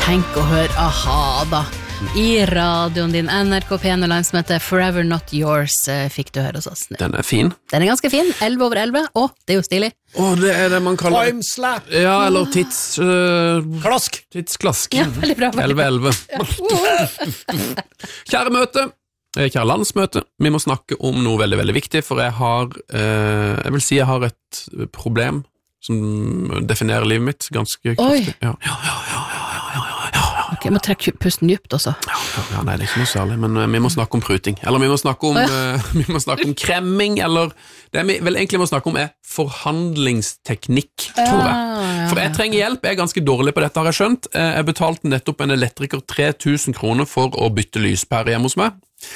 tenk å høre aha da. I radioen din, NRK P1 og landsmøte Forever Not Yours fikk du høre hos oss nå. Den fin. Den ganske fin, 11/11, det jo stilig. Det det man kaller Timeslap. Ja, eller Klask. tidsklask. Ja, veldig bra. 11/11. Kjære møte, kjære landsmøte, vi må snakke om noe veldig, veldig viktig, for jeg har et problem som definerer livet mitt ganske kraftig. Ja. Ok, jeg må trekke pusten djupt også. Ja, nei, det ikke noe særlig, men vi må snakke om pruting. Eller vi må snakke om kremming, eller det vi vel egentlig må snakke om forhandlingsteknikk, tror jeg. For jeg trenger hjelp, jeg ganske dårlig på dette, har jeg skjønt. Jeg betalte nettopp en elektriker 3000 kroner for å bytte lyspære hjemme hos meg.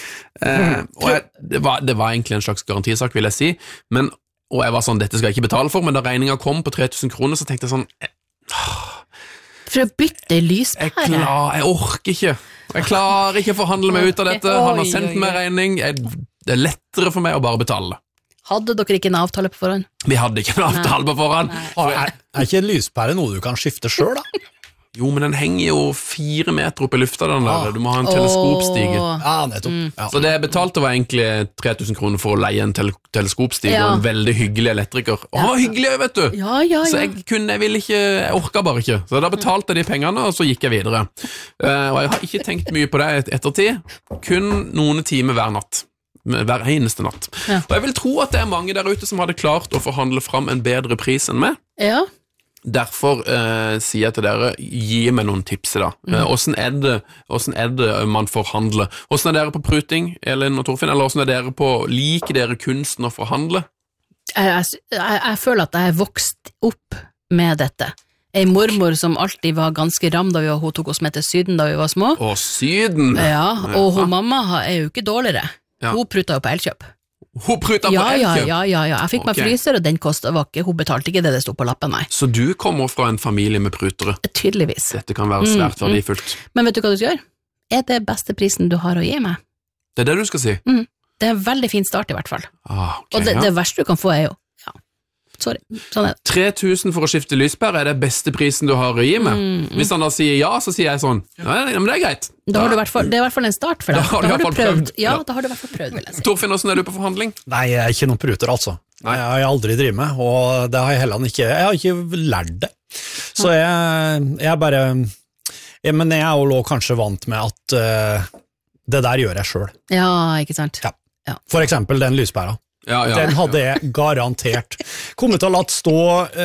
Det var egentlig en slags garantisak, vil jeg si, og jeg var sånn, dette skal jeg ikke betale for, men da regningen kom på 3000 kroner, så tenkte jeg sånn, for å bytte lyspære? Jeg orker ikke. Jeg klarer ikke å forhandle meg ut av dette. Han har sendt meg regning. Det lettere for meg å bare betale. Hadde dere ikke en avtale på forhånd? Vi hadde ikke en avtale på forhånd. Er ikke en lyspære noe du kan skifte selv da? Jo, men den henger jo 4 meter opp i lufta, den der. Du må ha en teleskopstige. Ja, nettopp. Ja. Så det jeg betalte var egentlig 3000 kroner for å leie en teleskopstige og en veldig hyggelig elektriker. Og han var hyggelig, vet du! Ja. Så jeg orket bare ikke. Så da betalte jeg de pengene, og så gikk jeg videre. Og jeg har ikke tenkt mye på det ettertid. Kun noen timer hver natt. Hver eneste natt. Ja. Og jeg vil tro at det mange der ute som hadde klart å forhandle fram en bedre pris enn meg. Ja. Derfor sier jeg til dere, gi meg noen tips da. Hvordan er det man forhandler? Hvordan er dere på pruting, Elin og Torfinn? Eller hvordan er dere på, liker dere kunsten å forhandle? Jeg føler at jeg er vokst opp med dette. En mormor som alltid var ganske ram da hun tok oss med til Syden da vi var små. Syden? Ja, og mamma er jo ikke dårligere. Hun pruta jo på Elkjøp. Hun pruta på Elkjøp? Ja. Jeg fikk meg fryser, og den kostet var ikke. Hun betalte ikke det stod på lappen, nei. Så du kommer fra en familie med prutere? Tydeligvis. Dette kan være svært verdifullt. Men vet du hva du skal gjøre? Er det beste prisen du har å gi meg? Det er det du skal si? Det er en veldig fin start i hvert fall. Okay, og det verste du kan få er jo sorry, sånn er det. 3000 for å skifte lyspære er det beste prisen du har å gi meg. Hvis han da sier ja, så sier jeg sånn, men det er greit. Det er i hvert fall en start for deg. Da har du prøvd. Ja, da har du i hvert fall prøvd, vil jeg si. Hvordan er du på forhandling? Nei, jeg er ikke noen pruter, altså. Nei. Jeg har aldri drevet med, og det har jeg heller ikke. Jeg har ikke lært det. Så jeg bare... Men jeg er jo kanskje vant med at det der gjør jeg selv. Ja, ikke sant? Ja. For eksempel den lyspæra. Den hadde jeg garantert kommet til å latt stå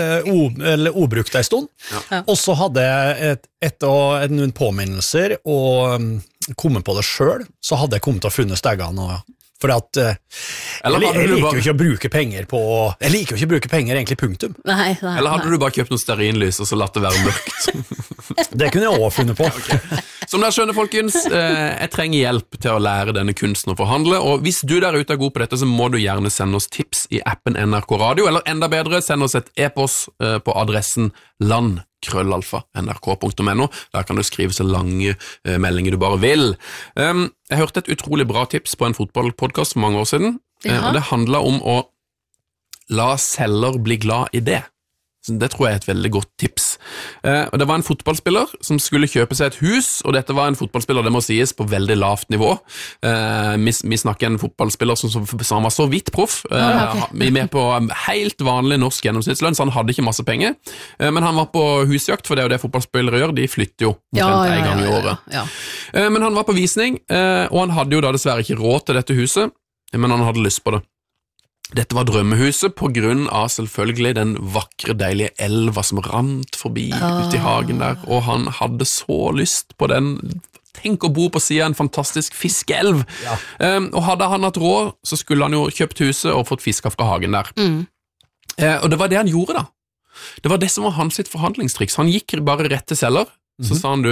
obrukt en stund, og så hadde jeg etter noen påminnelser og kommet på det selv, så hadde jeg kommet til å funne steggene for at jeg liker jo ikke å bruke penger jeg liker jo ikke å bruke penger egentlig punktum. Nei. Eller hadde du bare kjøpt noen stearinlys og så latt det være mørkt? Det kunne jeg også funnet på. Okay. Som dere skjønner, folkens, jeg trenger hjelp til å lære denne kunsten å forhandle, og hvis du der ute er god på dette, så må du gjerne sende oss tips i appen NRK Radio, eller enda bedre, send oss et e-post på adressen land@nrk.no. Der kan du skrive så lange meldinger du bare vil. Jeg hørte et utrolig bra tips på en fotballpodcast for mange år siden, og det handlet om å la selger bli glad i det. Det tror jeg er et veldig godt tips. Og det var en fotballspiller som skulle kjøpe seg et hus, og dette var en fotballspiller, det må sies, på veldig lavt nivå. Vi snakker en fotballspiller som var så vidt proff, med på helt vanlig norsk gjennomsnittslønn, så han hadde ikke masse penger. Men han var på husjakt, for det er jo det fotballspillere gjør, de flytter jo omtrent en gang i året. Men han var på visning, og han hadde jo da dessverre ikke råd til dette huset, men han hadde lyst på det. Dette var drømmehuset på grunn av selvfølgelig den vakre, deilige elva som rant forbi ute i hagen der, og han hadde så lyst på den. Tenk å bo på siden av en fantastisk fiskeelv. Og hadde han hatt råd, så skulle han jo kjøpt huset og fått fiska fra hagen der. Og det var det han gjorde da. Det var det som var hans sitt forhandlingstriks. Han gikk bare rett til selger, så sa han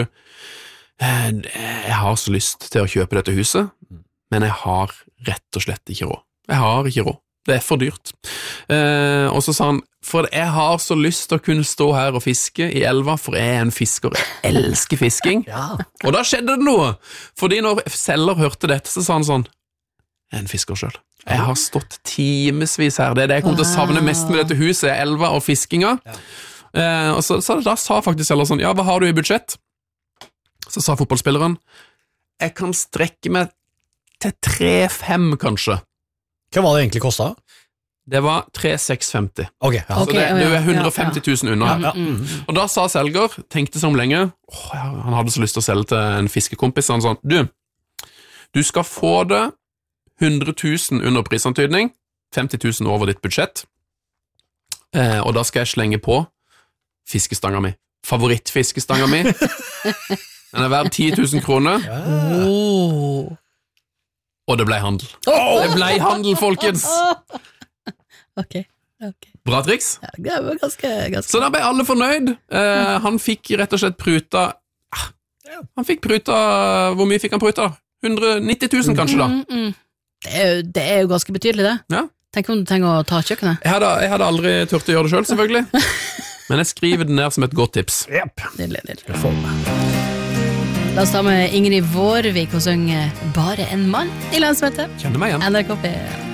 jeg har så lyst til å kjøpe dette huset, men jeg har rett og slett ikke råd. Jeg har ikke råd. Det er for dyrt. Og så sa han, for jeg har så lyst til å kunne stå her og fiske i elva, for jeg er en fisker, jeg elsker fisking. Og da skjedde det noe, fordi når selger hørte dette, så sa han sånn, jeg er en fisker selv. Jeg har stått timesvis her, det er det jeg kommer til å savne mest med dette huset, elva og fiskinga. Og så da sa faktisk selger sånn, ja, hva har du i budsjett? Så sa fotballspilleren, jeg kan strekke meg til 3,5 kanskje. Hva var det egentlig kostet? Det var 3,650. Okay, ja. Så det er 150 000 unna. Og da sa selger, tenkte seg om lenge, han hadde så lyst til å selge til en fiskekompis, han sa, du skal få det 100 000 under prisantydning, 50 000 over ditt budsjett, og da skal jeg slenge på fiskestanga mi. Favorittfiskestanga mi. Den er verdt 10 000 kroner. Og det ble handel. Det ble handel, folkens! Ok. Bra triks. Ja, det var ganske. Så da ble alle fornøyd. Han fikk rett og slett pruta. Han fikk pruta. Hvor mye fikk han pruta? 190 000 kanskje da. Det er jo ganske betydelig det. Ja. Tenk om du trenger å ta kjøkkenet. Jeg hadde aldri turt å gjøre det selv, selvfølgelig. Men jeg skriver det ned som et godt tips. Nydelig. La oss ta med Ingrid Vårvik og synge Bare en mann i landsmøtet. Kjenner meg igjen. NRK P1.